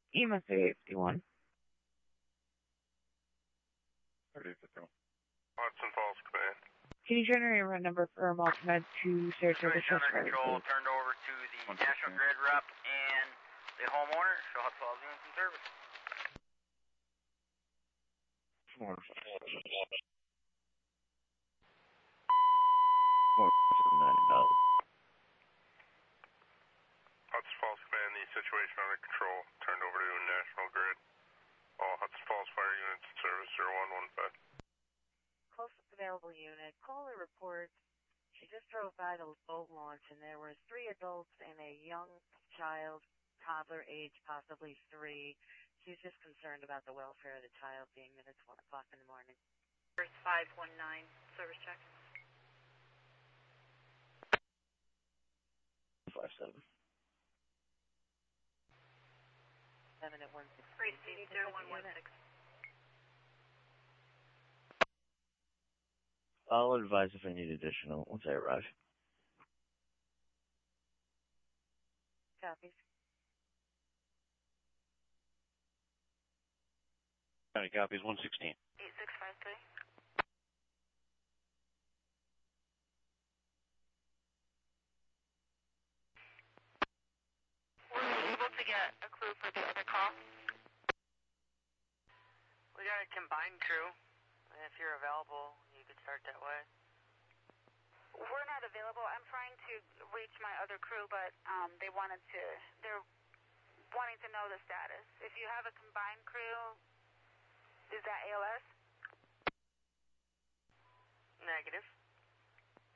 EMA 381. Hudson Falls Command. Can you generate a run number for Multimed to Saratoga Situation Shores under Fire, control, please? turned over to the National Grid rep and the homeowner. Show Hudson Falls units in service. Hudson Falls Command, the situation under control, turned over to National Grid. All Hudson Falls fire units in service, 0115. Closest available unit, caller reports she just drove by the boat launch and there was 3 adults and a young child, toddler age, possibly 3. She's just concerned about the welfare of the child being that it's 1 o'clock in the morning. First 519, service check. 57. 7 at 116. Receive 0116. I'll advise if I need additional once I arrive. Copies. County copies 116. 8653. Were you able to get a crew for the other call? We got a combined crew. If you're available, you could start that way. We're not available. I'm trying to reach my other crew, but they're wanting to know the status. If you have a combined crew, is that ALS? Negative.